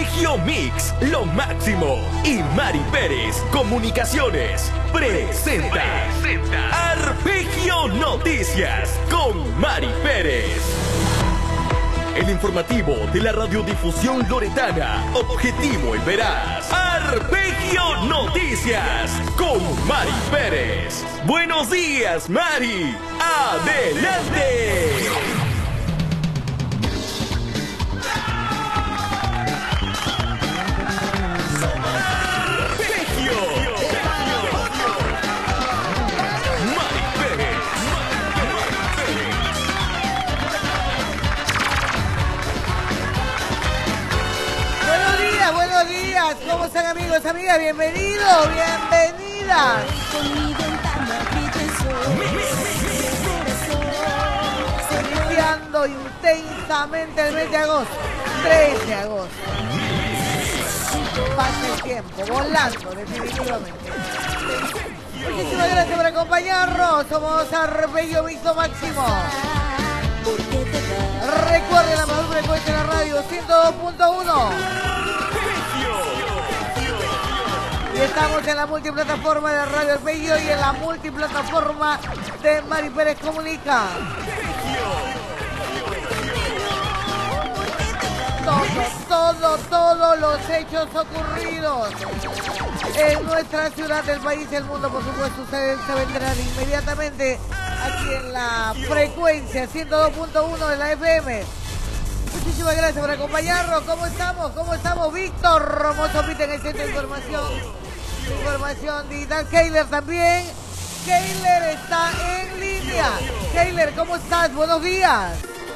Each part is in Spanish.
Arpegio Mix, lo máximo. Y Mari Pérez, Comunicaciones, presenta Arpegio Noticias con Mari Pérez. El informativo de la radiodifusión loretana, objetivo y veraz. Arpegio Noticias con Mari Pérez. Buenos días, Mari. ¡Adelante! Buenos días, ¿cómo están amigos, amigas? Bienvenidos, bienvenidas. Iniciando intensamente el mes de agosto, 3 de agosto. Pasa el tiempo, volando definitivamente. Muchísimas gracias por acompañarnos, somos Arpegio Mix Máximo. Recuerden la mejor frecuencia de la radio, 102.1. Y estamos en la multiplataforma de Radio Arpegio y en la multiplataforma de Mari Pérez Comunica. Todos los hechos ocurridos en nuestra ciudad, del país y el mundo, por supuesto, ustedes se vendrán inmediatamente aquí en la frecuencia 102.1 de la FM. Muchísimas gracias por acompañarnos. ¿Cómo estamos? ¿Cómo estamos? Víctor Mozopita en el centro de información digital. Keiler también. Keiler está en línea. Keiler, ¿cómo estás? Buenos días.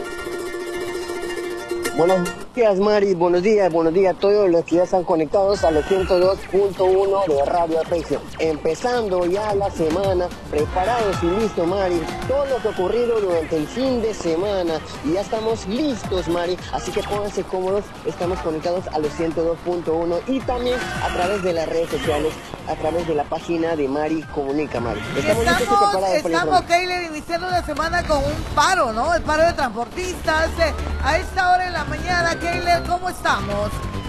Buenos días, Mari, buenos días a todos los que ya están conectados a los 102.1 de Radio Arpegio. Empezando ya la semana, preparados y listos, Mari, todo lo que ha ocurrido durante el fin de semana. Y ya estamos listos, Mari, así que pónganse cómodos, estamos conectados a los 102.1 y también a través de las redes sociales, a través de la página de Mari Comunica, Mari. Estamos, Keiler, iniciando la semana con un paro, ¿no? El paro de transportistas. A esta hora en la mañana, Keiler, ¿cómo estamos?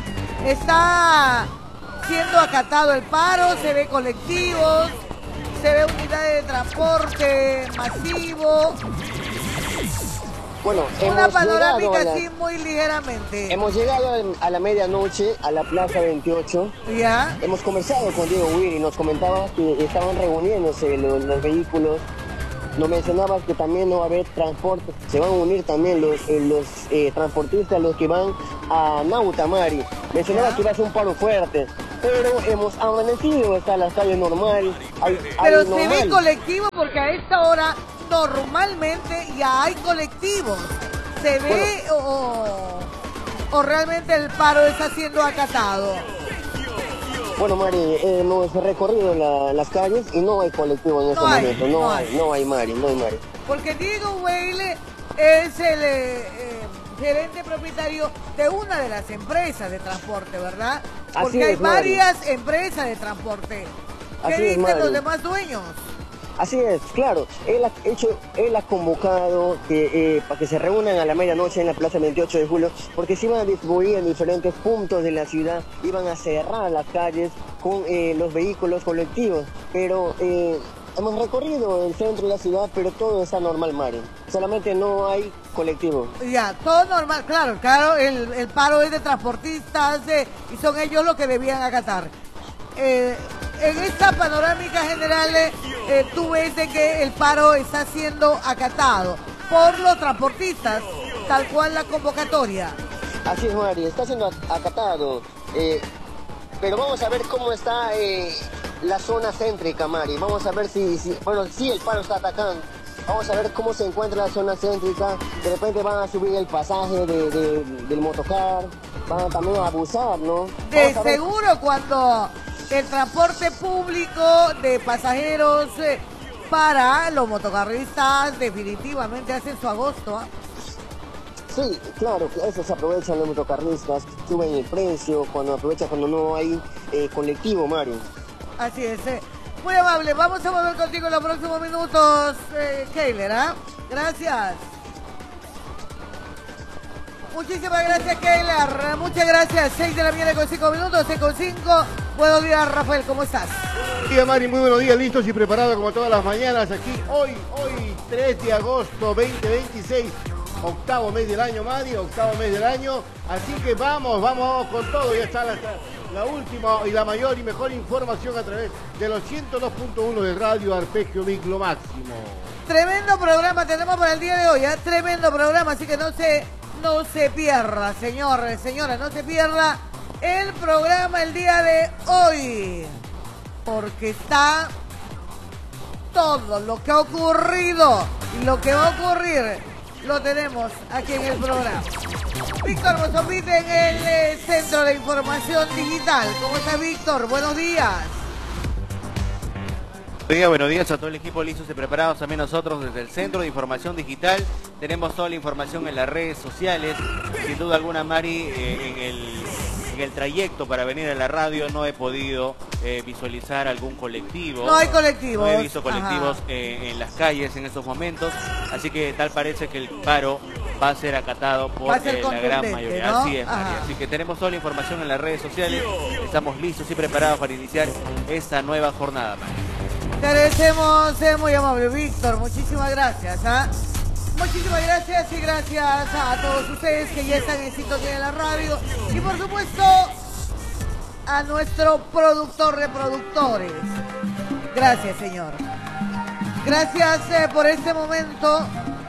Está siendo acatado el paro, se ve colectivos, se ve unidades de transporte masivo. Bueno, una panorámica así muy ligeramente. Hemos llegado a la medianoche a la Plaza 28. ¿Ya? Hemos conversado con Diego Wiri y nos comentaba que estaban reuniéndose los vehículos. Nos mencionabas que también no va a haber transporte, se van a unir también los transportistas, los que van a Nauta, Mari. Mencionabas que iba a ser un paro fuerte, pero hemos amanecido, está la calle normal. Pero se ve colectivo porque a esta hora normalmente ya hay colectivos. ¿Se ve o realmente el paro está siendo acatado? Bueno, Mari, hemos recorrido las calles y no hay colectivo en este momento. No hay, Mari. Porque Diego Weile es el gerente propietario de una de las empresas de transporte, ¿verdad? Porque hay varias empresas de transporte. ¿Qué dicen los demás dueños? Así es, claro. Él ha convocado para que se reúnan a la medianoche en la Plaza 28 de Julio, porque se iban a distribuir en diferentes puntos de la ciudad, iban a cerrar las calles con los vehículos colectivos, pero hemos recorrido el centro de la ciudad, pero todo está normal, Mari. Solamente no hay colectivo. Ya, todo normal, claro, el paro es de transportistas y son ellos los que debían acatar. En esta panorámica general, tú ves de que el paro está siendo acatado por los transportistas, tal cual la convocatoria. Así es, Mari, está siendo acatado, pero vamos a ver cómo está la zona céntrica, Mari. Vamos a ver si el paro está atacando. Vamos a ver cómo se encuentra la zona céntrica. De repente van a subir el pasaje del motocar, van también a abusar, ¿no? De seguro cuando el transporte público de pasajeros para los motocarristas definitivamente hacen su agosto. Sí, claro, eso se aprovechan los motocarristas, suben el precio, cuando no hay colectivo, Mario. Así es. Muy amable, vamos a volver contigo en los próximos minutos, Keiler, ¿ah? Gracias. Muchísimas gracias, Keiler. Muchas gracias. 6 de la mañana con 5 minutos, 6:05. Buenos días, Rafael, ¿cómo estás? Buenos días, Mari, muy buenos días, listos y preparados como todas las mañanas aquí hoy 3 de agosto 2026, octavo mes del año, Mari, octavo mes del año, así que vamos con todo, ya está la última y la mayor y mejor información a través de los 102.1 de Radio Arpegio Mix, lo máximo. Tremendo programa tenemos para el día de hoy, ¿eh? Tremendo programa, así que no se pierda, señores, señoras, no se pierda el programa el día de hoy, porque está todo lo que ha ocurrido y lo que va a ocurrir, lo tenemos aquí en el programa. Víctor Mozopite en el Centro de Información Digital. ¿Cómo está, Víctor? Buenos días. Buenos días a todo el equipo listos y preparados, también nosotros desde el Centro de Información Digital. Tenemos toda la información en las redes sociales. Sin duda alguna, Mari, en el trayecto para venir a la radio no he podido visualizar algún colectivo. No hay colectivos. No he visto colectivos en las calles en estos momentos. Así que tal parece que el paro va a ser acatado por la gran mayoría. ¿No? Así es, Mari. Así que tenemos toda la información en las redes sociales. Estamos listos y preparados para iniciar esta nueva jornada, Mari. Te agradecemos, muy amable, Víctor. Muchísimas gracias. Muchísimas gracias y gracias a todos ustedes que ya están en sintonía de la radio. Y por supuesto, a nuestro productor de productores. Gracias, señor. Gracias por este momento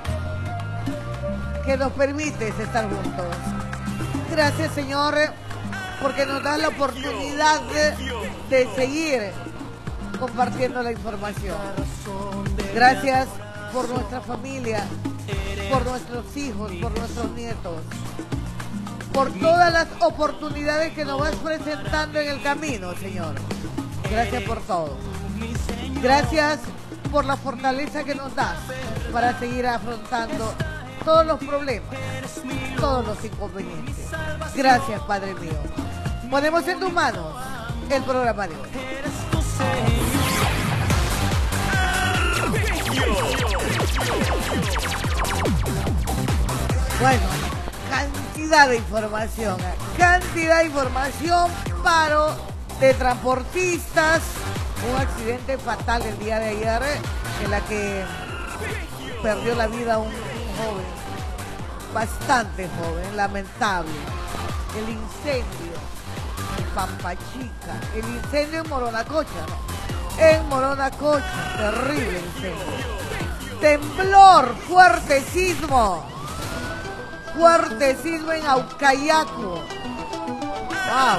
que nos permite estar juntos. Gracias, señor, porque nos da la oportunidad de seguir compartiendo la información. Gracias por nuestra familia, por nuestros hijos, por nuestros nietos, por todas las oportunidades que nos vas presentando en el camino, Señor. Gracias por todo. Gracias por la fortaleza que nos das para seguir afrontando todos los problemas, todos los inconvenientes. Gracias, Padre mío. Ponemos en tus manos el programa de hoy. Bueno, cantidad de información, paro de transportistas, un accidente fatal el día de ayer en la que perdió la vida un joven, bastante joven, lamentable. El incendio en Pampachica, el incendio en Moronacocha, ¿no? En Moronacocha, terrible incendio. Temblor, fuerte sismo en Aucayaco. Wow.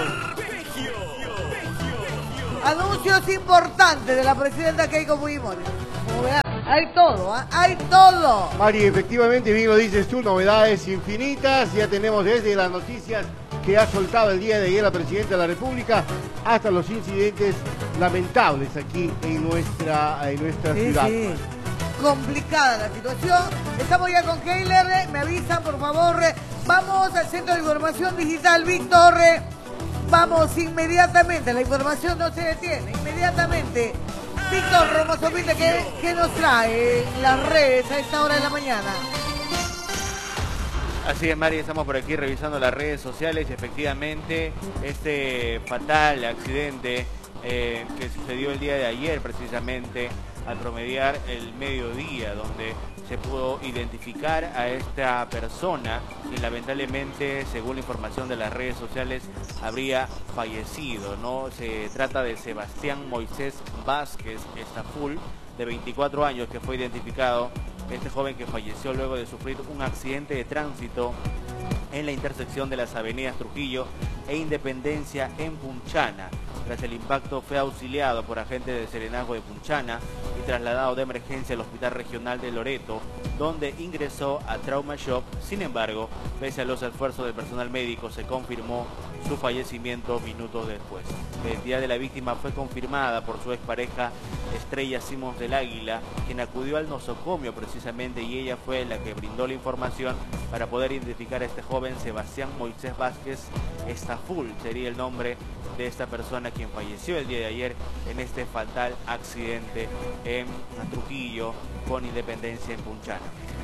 Anuncios importantes de la presidenta Keiko Fujimori. Hay todo, ¿eh? Hay todo. Mari, efectivamente, bien lo dices tú, novedades infinitas. Ya tenemos desde las noticias que ha soltado el día de ayer la presidenta de la República hasta los incidentes lamentables aquí en nuestra ciudad. Sí. Complicada la situación. Estamos ya con Keiler, me avisan por favor. Vamos al Centro de Información Digital, Víctor. Vamos inmediatamente, la información no se detiene, inmediatamente. Víctor Romosopite, ¿qué nos trae en las redes a esta hora de la mañana? Así es, Mari, estamos por aquí revisando las redes sociales y efectivamente este fatal accidente que sucedió el día de ayer precisamente al promediar el mediodía, donde se pudo identificar a esta persona y lamentablemente, según la información de las redes sociales, habría fallecido, ¿no? Se trata de Sebastián Moisés Vázquez Estaful, de 24 años, que fue identificado, este joven que falleció luego de sufrir un accidente de tránsito en la intersección de las avenidas Trujillo e Independencia en Punchana. Tras el impacto fue auxiliado por agentes del Serenazgo de Punchana y trasladado de emergencia al Hospital Regional de Loreto, donde ingresó a Trauma Shock. Sin embargo, pese a los esfuerzos del personal médico, se confirmó su fallecimiento minutos después. La identidad de la víctima fue confirmada por su expareja Estrella Simons del Águila, quien acudió al nosocomio precisamente, y ella fue la que brindó la información para poder identificar a este joven. Sebastián Moisés Vázquez Estaful sería el nombre de esta persona quien falleció el día de ayer en este fatal accidente en Trujillo con Independencia en Punchana.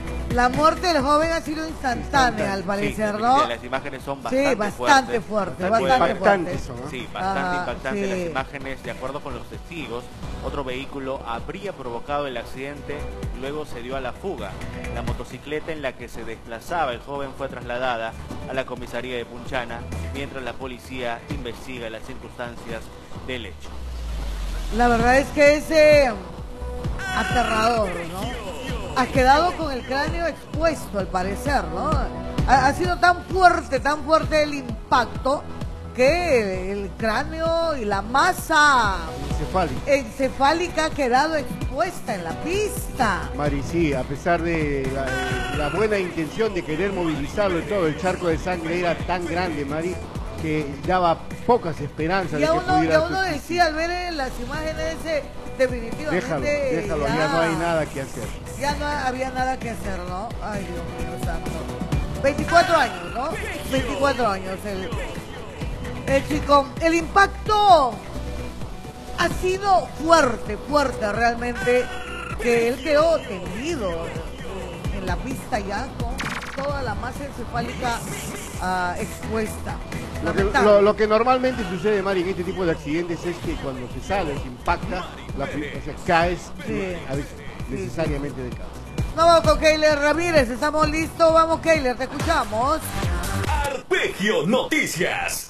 La muerte del joven ha sido instantánea, al parecer, sí, ¿no? Las imágenes son bastante Sí, bastante fuerte, bastante impactantes fuerte. son, ¿no? Sí, bastante impactantes sí. las imágenes. De acuerdo con los testigos, otro vehículo habría provocado el accidente, luego se dio a la fuga. La motocicleta en la que se desplazaba el joven fue trasladada a la comisaría de Punchana, mientras la policía investiga las circunstancias del hecho. La verdad es que es aterrador, ¿no? Ha quedado con el cráneo expuesto, al parecer, ¿no? Ha sido tan fuerte el impacto que el cráneo y la masa encefálica ha quedado expuesta en la pista. Mari, sí, a pesar de la buena intención de querer movilizarlo y todo, el charco de sangre era tan grande, Mari, que daba pocas esperanzas de que pudiera... uno decía al ver las imágenes definitivamente... Déjalo, ya no hay nada que hacer. Ya no había nada que hacer, ¿no? Ay, Dios mío santo. 24 años, ¿no? 24 años el chico. El impacto ha sido fuerte realmente, que él quedó tendido en la pista ya con toda la masa encefálica expuesta. Lo que normalmente sucede, Mari, en este tipo de accidentes es que cuando se sale, se impacta, caes, Sí. a veces, necesariamente de cabeza. No, vamos con Keiler Ramírez, estamos listos, vamos Keiler, te escuchamos. Arpegio Noticias.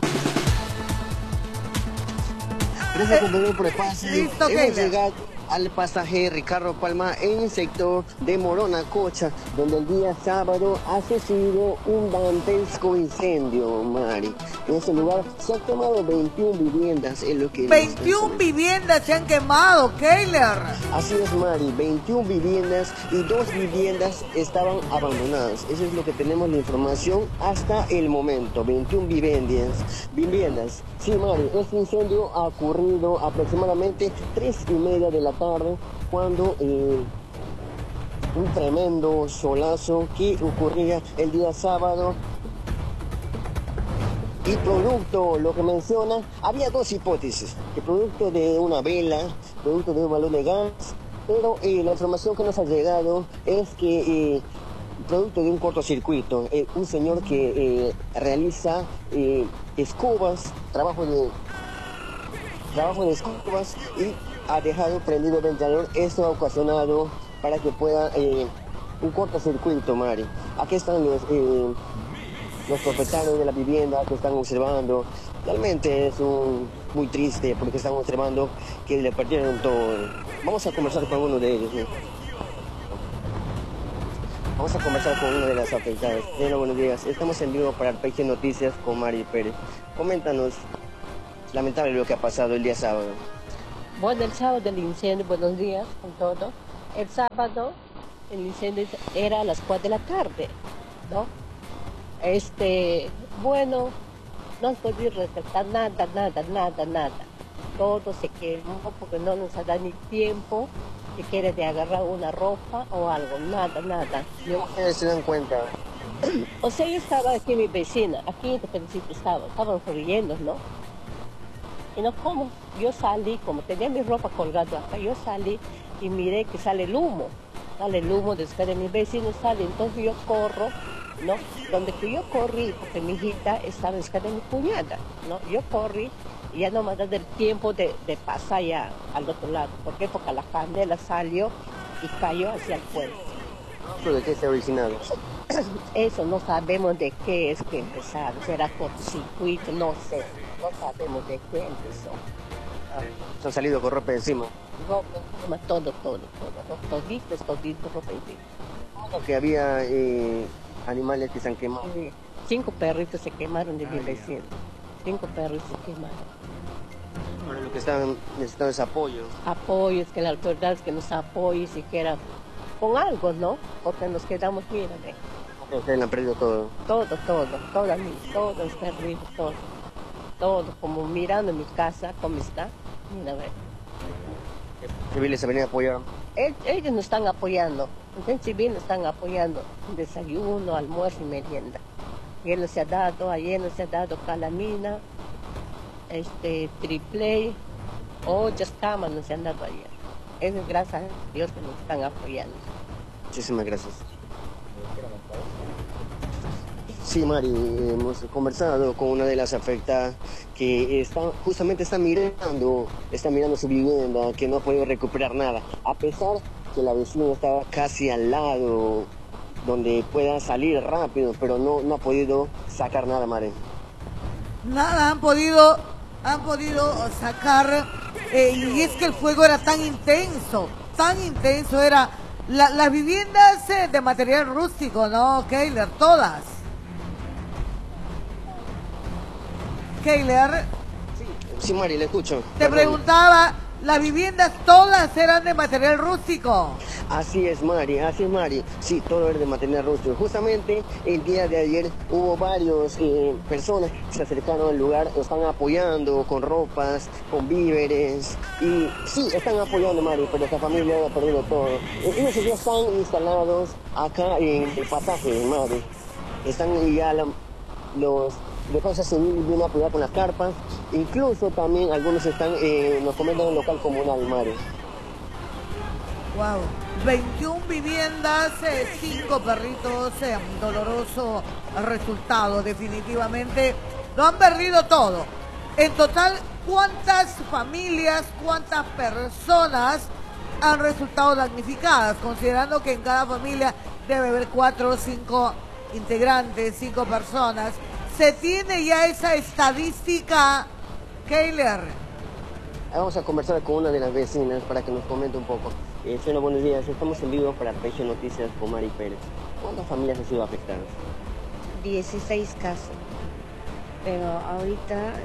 Gracias compañero por el pase. Listo, Hemos Keiler. llegado al pasaje Ricardo Palma en el sector de Morona Cocha, donde el día sábado ha sucedido un dantesco incendio, Mari. En ese lugar se han quemado 21 viviendas, en lo que 21 viviendas se han quemado, Keiler. Así es, Mari, 21 viviendas y 2 viviendas estaban abandonadas. Eso es lo que tenemos la información hasta el momento, 21 viviendas. Sí, Mari, este incendio ha ocurrido aproximadamente 3:30 de la tarde, cuando un tremendo solazo que ocurría el día sábado. Y producto, lo que menciona, había dos hipótesis, que producto de una vela, producto de un balón de gas, pero la información que nos ha llegado es que producto de un cortocircuito, un señor que realiza escobas, trabajo de escobas, y ha dejado prendido el ventilador. Esto ha ocasionado para que pueda un cortocircuito, Mari. Aquí están los propietarios de la vivienda que están observando. Realmente es muy triste porque están observando que le perdieron todo. Vamos a conversar con uno de ellos, ¿no? Vamos a conversar con una de las afectadas. Buenos días. Estamos en vivo para Arpegio Noticias con Mari Pérez. Coméntanos, lamentable lo que ha pasado el día sábado. Bueno, el sábado del incendio, buenos días con todo. El sábado el incendio era a las 4 de la tarde, ¿no? Bueno, no has podido rescatar nada. Todo se quemó porque no nos ha dado ni tiempo si quieres de agarrar una ropa o algo, nada. ¿Cómo ustedes se dan cuenta? O sea, yo estaba aquí, mi vecina, aquí en este principio estaban riendo, ¿no? Y no, ¿cómo? Yo salí, como tenía mi ropa colgada acá, yo salí y miré que sale el humo después de mi vecino sale, entonces yo corro, ¿no? Donde que yo corrí, porque mi hijita estaba cerca de mi cuñada, ¿no? Yo corrí y ya no me ha dado el tiempo de pasar ya al otro lado. ¿Por qué? Porque la candela salió y cayó hacia el pueblo. ¿De qué se ha originado? Eso no sabemos de qué es que empezaron, será cortocircuito, no sé, no sabemos de qué empezó. Se han salido con ropa encima. Ropa, todo, toditos, ropa encima. ¿Cómo que había animales que se han quemado? 5 perritos se quemaron de mi vecino. 5 perritos se quemaron. Ahora lo que están necesitando es apoyo. Apoyos, que la autoridad que nos apoye siquiera con algo, ¿no? Porque nos quedamos, mírame. Ustedes han perdido todo. Todo, los perritos, todo, como mirando mi casa, cómo está, mira, a ver. Civiles se venían a apoyar. Ellos nos están apoyando, en civil nos están apoyando, desayuno, almuerzo y merienda. Y ayer nos ha dado calamina, triple, ollas, camas nos han dado ayer. Es gracias a Dios que nos están apoyando. Muchísimas gracias. Sí, Mari, hemos conversado con una de las afectadas que justamente está mirando su vivienda, que no ha podido recuperar nada, a pesar que la vecina estaba casi al lado, donde pueda salir rápido, pero no ha podido sacar nada, Mari. Nada, han podido sacar, y es que el fuego era tan intenso era las viviendas de material rústico, ¿no, Keiler? Todas. Keiler, Sí, Mari, le escucho. te Perdón. preguntaba, las viviendas todas eran de material rústico. Así es, Mari. Sí, todo es de material rústico. Justamente el día de ayer hubo varios personas que se acercaron al lugar, están apoyando con ropas, con víveres. Y sí, están apoyando, Mari, pero esta familia ha perdido todo. Ellos ya están instalados acá en el pasaje, Mari. Están ya los defensa civil vienen a apoyar con las carpas. Incluso también algunos están, nos comentan en el local comunal, Mari. Wow, 21 viviendas, 5 perritos, doloroso resultado, definitivamente. Lo han perdido todo. En total, ¿cuántas familias, cuántas personas han resultado damnificadas? Considerando que en cada familia debe haber 4 o 5 integrantes, 5 personas. ¿Se tiene ya esa estadística, Keiler? Vamos a conversar con una de las vecinas para que nos comente un poco. Señora, buenos días. Estamos en vivo para Regio Noticias con Mari Pérez. ¿Cuántas familias han sido afectadas? 16 casos. Pero ahorita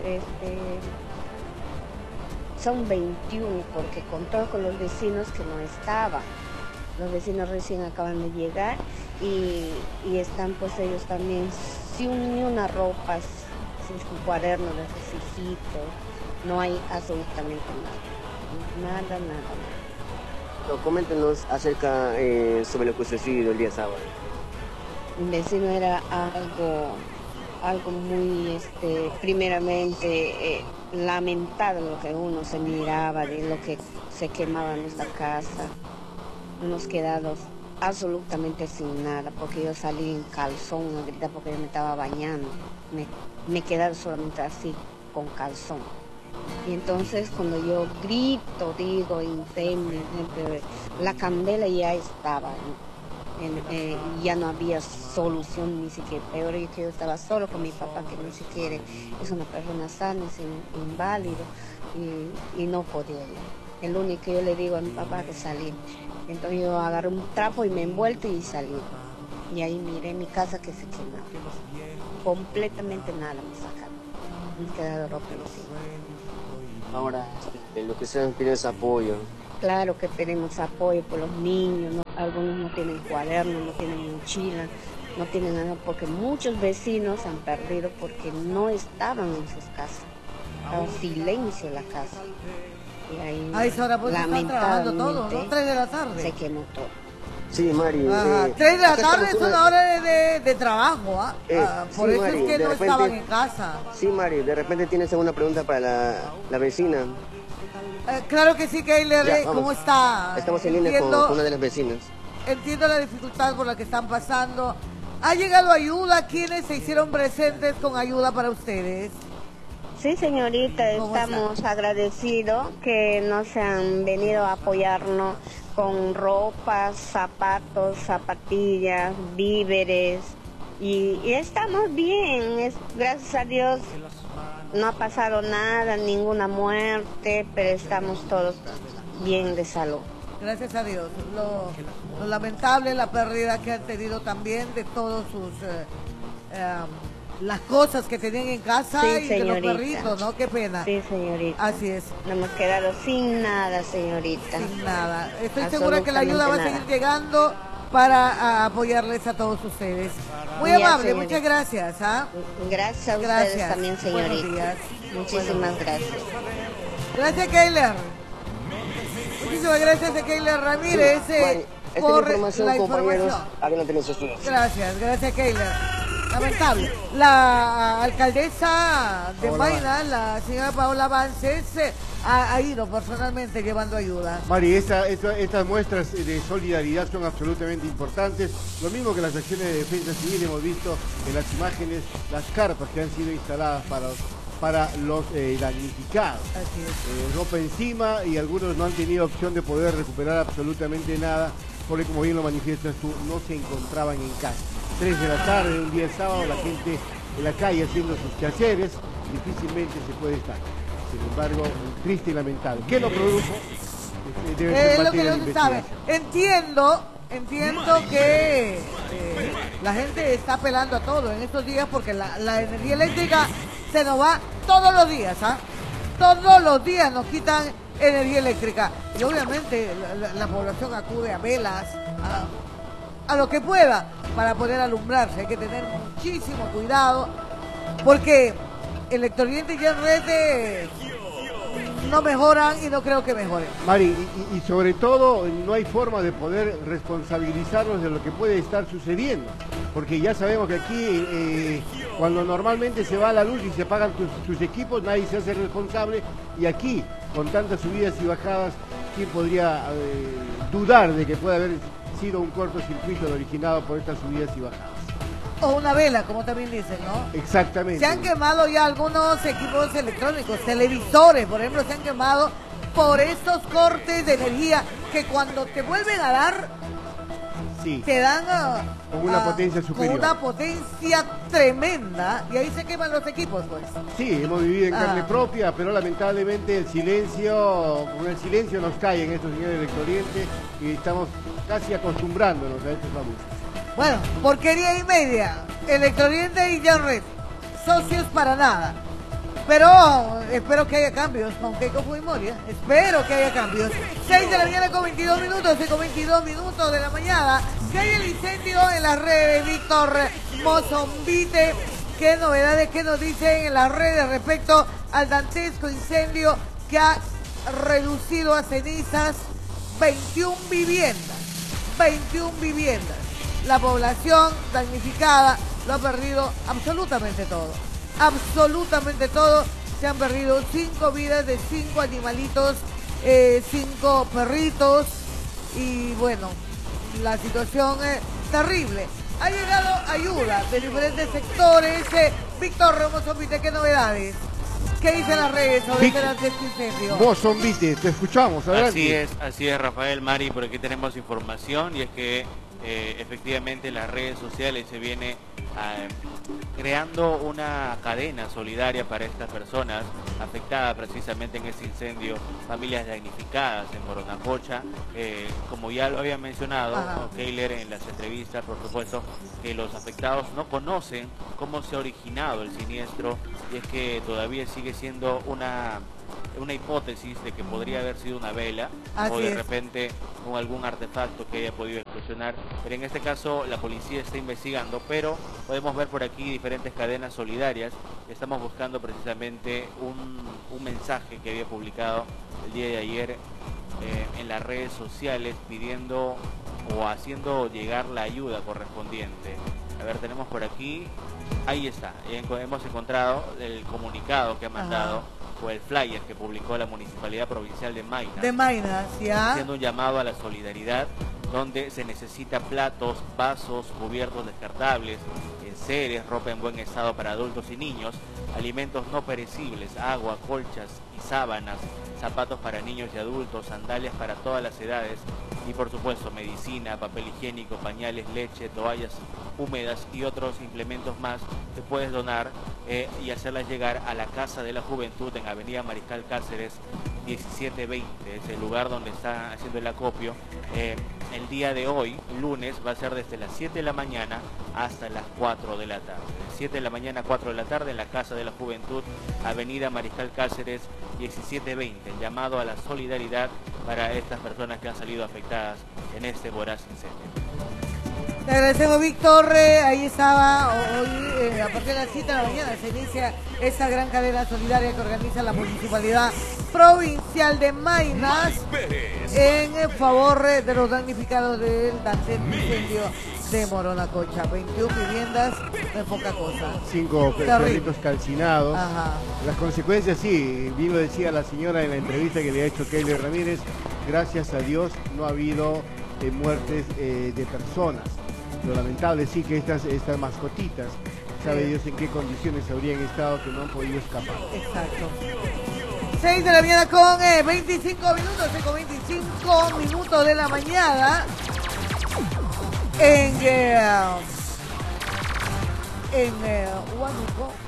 son 21 porque contó con los vecinos que no estaban. Los vecinos recién acaban de llegar y están pues ellos también sin ni una ropa, sin su cuaderno de sus hijitos. No hay absolutamente nada. No, coméntenos acerca sobre lo que sucedió el día sábado. Un vecino era algo muy, primeramente, lamentable lo que uno se miraba, de lo que se quemaba en nuestra casa. Hemos quedado absolutamente sin nada, porque yo salí en calzón a gritar porque yo me estaba bañando. Me quedaba solamente así, con calzón. Y entonces cuando yo grito, digo, incendio, la candela ya estaba, ya no había solución ni siquiera. Peor es que yo estaba solo con mi papá, que ni siquiera es una persona sana, es inválido, y no podía ir. El único que yo le digo a mi papá que salí. Entonces yo agarré un trapo y me envuelto y salí. Y ahí miré mi casa que se quemaba. Completamente nada me sacaron. Me quedado ropa encima. Ahora, lo que ustedes piden es apoyo. Claro que pedimos apoyo por los niños, ¿no? Algunos no tienen cuaderno, no tienen mochila, no tienen nada, porque muchos vecinos han perdido porque no estaban en sus casas. Estaba silencio la casa. Y ahí, a esa hora pues están trabajando todo, ¿no? 3 de la tarde. Se quemó todo. Sí, Mari. 3 de la tarde es una hora de trabajo, ¿ah? Por sí, eso Mari, es que no repente, estaban en casa. Sí, Mari, de repente tienes alguna pregunta para la vecina. Claro que sí, Keiler, ¿cómo está? Estamos en línea con una de las vecinas. Entiendo la dificultad por la que están pasando. ¿Ha llegado ayuda? ¿Quiénes se hicieron presentes con ayuda para ustedes? Sí, señorita, estamos agradecidos que nos han venido a apoyarnos con ropas, zapatos, zapatillas, víveres y estamos bien, gracias a Dios no ha pasado nada, ninguna muerte, pero estamos todos bien de salud. Gracias a Dios. Lo lamentable, la pérdida que han tenido también de todos sus... las cosas que tenían en casa, sí, y señorita, de los perritos, ¿no? Qué pena. Sí, señorita. Así es. Nos hemos quedado sin nada, señorita. Sin nada. Estoy segura que la ayuda va a seguir llegando para apoyarles a todos ustedes. Muy amable, señorita. Muchas gracias. Gracias a ustedes también, señorita. Buenos días. Muchísimas gracias. Gracias, Keiler. Muchísimas gracias a Keiler Ramírez por la información. Gracias, Keiler. Lamentable. La alcaldesa de Maina, la señora Paola Vances, ha ido personalmente llevando ayuda. Mari, estas muestras de solidaridad son absolutamente importantes. Lo mismo que las acciones de defensa civil, hemos visto en las imágenes las carpas que han sido instaladas para los damnificados. Así es. Ropa encima, y algunos no han tenido opción de poder recuperar absolutamente nada, porque como bien lo manifiestas tú, no se encontraban en casa. 3 de la tarde, un día sábado, la gente en la calle haciendo sus quehaceres, difícilmente se puede estar. Sin embargo, triste y lamentable. ¿Qué lo produjo? Debe ser Lo que materia no de se sabe. investigación. Entiendo que la gente está apelando a todo en estos días porque la energía eléctrica se nos va todos los días, ¿ah? Todos los días nos quitan energía eléctrica. Y obviamente la población acude a velas, a lo que pueda para poder alumbrarse. Hay que tener muchísimo cuidado porque Electrooriente y Genred no mejoran y no creo que mejoren. Mari, y sobre todo no hay forma de poder responsabilizarlos de lo que puede estar sucediendo, porque ya sabemos que aquí cuando normalmente se va la luz y se apagan tus equipos, nadie se hace responsable, y aquí con tantas subidas y bajadas, ¿quién podría dudar de que pueda haber sido un cortocircuito originado por estas subidas y bajadas? O una vela, como también dicen, ¿no? Exactamente. Se han quemado ya algunos equipos electrónicos, televisores, por ejemplo, se han quemado por estos cortes de energía que cuando te vuelven a dar, sí, te dan con una potencia superior. Con una potencia tremenda, y ahí se queman los equipos, pues. Sí, hemos vivido en carne propia, pero lamentablemente con el silencio nos caen estos señores Electrooriente y estamos casi acostumbrándonos a estos abusos. Bueno, porquería y media. Electrooriente y Genred, socios para nada. Pero espero que haya cambios con Keiko Fujimori. Espero que haya cambios. 6 de la mañana con 22 minutos y con 22 minutos de la mañana. Que hay el incendio en las redes, Víctor Mozombite. ¿Qué novedades, qué nos dicen en las redes respecto al dantesco incendio que ha reducido a cenizas 21 viviendas? 21 viviendas. La población damnificada lo ha perdido absolutamente todo. Absolutamente todo. Se han perdido 5 vidas de 5 animalitos, 5 perritos. Y bueno, la situación es terrible. Ha llegado ayuda de diferentes sectores. Víctor Mozombite, ¿qué novedades? ¿Qué dicen las redes sobre este incendio? Mozombite, te escuchamos, adelante. Así es, Rafael, Mari, por aquí tenemos información, y es que efectivamente las redes sociales se viene creando una cadena solidaria para estas personas afectadas precisamente en este incendio, familias damnificadas en Moronacocha. Como ya lo había mencionado Keiler en las entrevistas, por supuesto que los afectados no conocen cómo se ha originado el siniestro, y es que todavía sigue siendo una hipótesis de que podría haber sido una vela o de repente con algún artefacto que haya podido explosionar, pero en este caso la policía está investigando. Pero podemos ver por aquí diferentes cadenas solidarias. Estamos buscando precisamente un mensaje que había publicado el día de ayer en las redes sociales pidiendo o haciendo llegar la ayuda correspondiente. A ver, tenemos por aquí, ahí está, hemos encontrado el comunicado que ha mandado o el flyer que publicó la Municipalidad Provincial de Maynas. De Maynas, ya. Haciendo un llamado a la solidaridad, donde se necesita platos, vasos, cubiertos descartables, enseres, ropa en buen estado para adultos y niños, alimentos no perecibles, agua, colchas y sábanas, zapatos para niños y adultos, sandalias para todas las edades y por supuesto medicina, papel higiénico, pañales, leche, toallas húmedas y otros implementos más que puedes donar y hacerlas llegar a la Casa de la Juventud en Avenida Mariscal Cáceres 1720, es el lugar donde está haciendo el acopio. El día de hoy, lunes, va a ser desde las 7 de la mañana hasta las 4 de la tarde. 7 de la mañana a 4 de la tarde en la Casa de la Juventud, Avenida Mariscal Cáceres 1720. El llamado a la solidaridad para estas personas que han salido afectadas en este voraz incendio. Te agradecemos, Víctor. Ahí estaba hoy, a partir de las 7 de la mañana, se inicia esta gran cadena solidaria que organiza la Municipalidad Provincial de Maynas en favor de los damnificados del dantesco incendio de Moronacocha. 21 viviendas, no es poca cosa. 5 perritos calcinados. Ajá. Las consecuencias, sí, bien lo decía la señora en la entrevista que le ha hecho Kelly Ramírez, gracias a Dios no ha habido muertes de personas. Lo lamentable sí que estas mascotitas, sabe Dios en qué condiciones habrían estado que no han podido escapar. Exacto. 6 de la mañana con 25 minutos, con 25 minutos de la mañana en Huánuco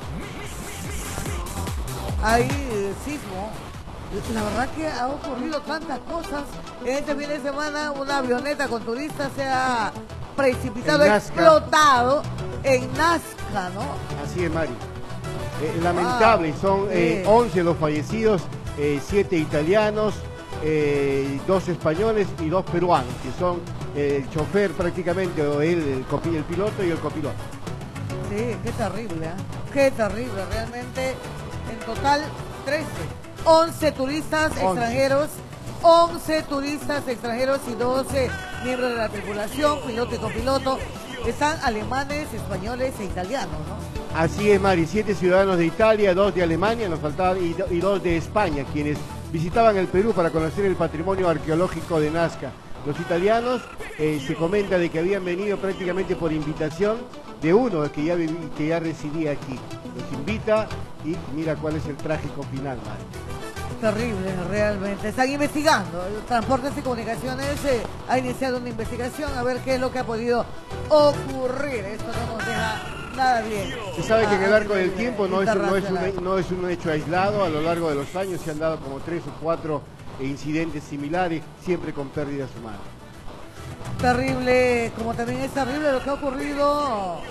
hay sismo. La verdad que ha ocurrido tantas cosas. En este fin de semana una avioneta con turistas se ha precipitado, explotado en Nazca, ¿no? Así es, Mari. Lamentable, son 11 los fallecidos, 7 italianos, 2 españoles y 2 peruanos, que son el chofer prácticamente, o el piloto y el copiloto. Sí, qué terrible, ¿eh? Qué terrible, realmente. En total, 11 turistas extranjeros, 11 turistas extranjeros y 12 miembros de la tripulación, piloto y copiloto. Están alemanes, españoles e italianos, ¿no? Así es, Mari, 7 ciudadanos de Italia, 2 de Alemania, nos faltaban, y 2 de España, quienes visitaban el Perú para conocer el patrimonio arqueológico de Nazca. Los italianos se comenta de que habían venido prácticamente por invitación de uno que ya residía aquí. Los invita y mira cuál es el trágico final, Mari. Terrible, realmente. Están investigando. Transportes y Comunicaciones ha iniciado una investigación a ver qué es lo que ha podido ocurrir. Esto no nos deja nada bien. Se sabe que en el arco del tiempo no es un hecho aislado. A lo largo de los años se han dado como 3 o 4 incidentes similares, siempre con pérdidas humanas. Terrible, como también es terrible lo que ha ocurrido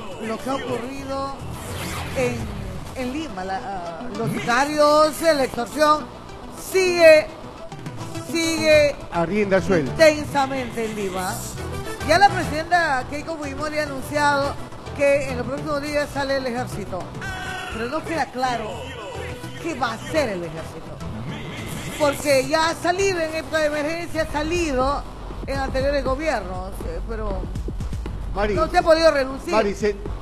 en Lima. Los sicarios, la extorsión sigue a rienda suelta intensamente en Lima. Ya la presidenta Keiko Fujimori ha anunciado que en los próximos días sale el ejército, pero no queda claro qué va a hacer el ejército, porque ya ha salido en época de emergencia, ha salido en anteriores gobiernos, pero Mari, no se ha podido reducir. Mari,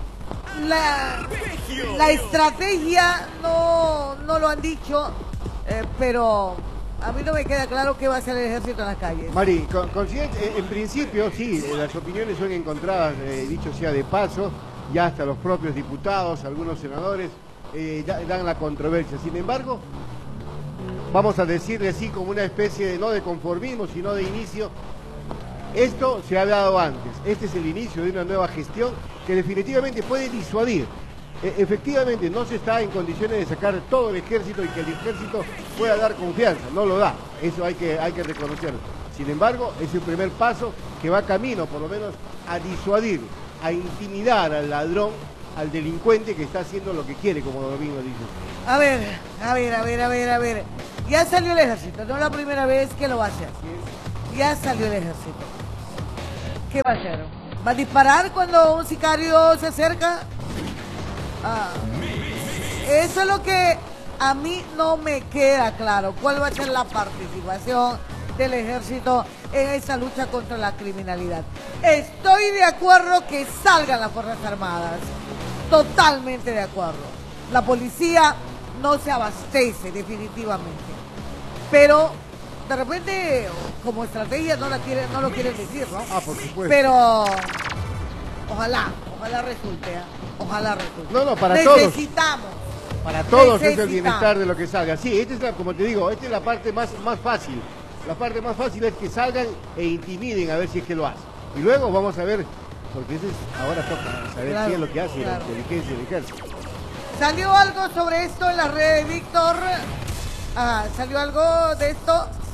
la estrategia no lo han dicho, pero a mí no me queda claro qué va a hacer el ejército en las calles. Mari, en principio sí, las opiniones son encontradas, dicho sea de paso, ya hasta los propios diputados, algunos senadores dan la controversia. Sin embargo, vamos a decirle así como una especie de, no de conformismo, sino de inicio. Esto se ha dado antes, este es el inicio de una nueva gestión que definitivamente puede disuadir. Efectivamente no se está en condiciones de sacar todo el ejército y que el ejército pueda dar confianza, no lo da, eso hay que reconocerlo. Sin embargo, es el primer paso que va camino, por lo menos, a disuadir, a intimidar al ladrón, al delincuente que está haciendo lo que quiere, como Domingo dice. A ver, ya salió el ejército, no es la primera vez que lo va a hacer. Ya salió el ejército. ¿Qué va a hacer? ¿Va a disparar cuando un sicario se acerca? Eso es lo que a mí no me queda claro. ¿Cuál va a ser la participación del ejército en esa lucha contra la criminalidad? Estoy de acuerdo que salgan las Fuerzas Armadas. Totalmente de acuerdo. La policía no se abastece definitivamente. Pero de repente, como estrategia no lo quieren decir, ¿no? Por supuesto. Pero ojalá resulte, Ojalá resulte. No, para necesitamos. Para todos es el bienestar de lo que salga. Sí, como te digo, esta es la parte más fácil. La parte más fácil es que salgan e intimiden a ver si es que lo hacen. Y luego vamos a ver, porque ahora toca saber qué es lo que hace la inteligencia del ejército. ¿Salió algo sobre esto en las redes, Víctor? ¿Salió algo de esto?